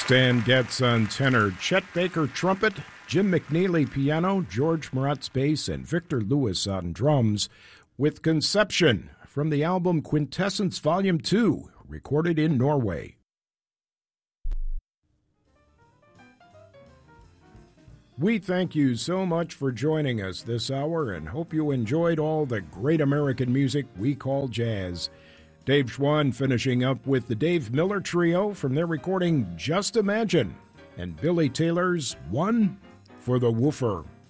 Stan Getz on tenor, Chet Baker trumpet, Jim McNeely piano, George Maratz bass, and Victor Lewis on drums, with Conception from the album Quintessence Volume 2, recorded in Norway. We thank you so much for joining us this hour and hope you enjoyed all the great American music we call jazz. Dave Schwann finishing up with the Dave Miller Trio from their recording Just Imagine, and Billy Taylor's One for the Woofer.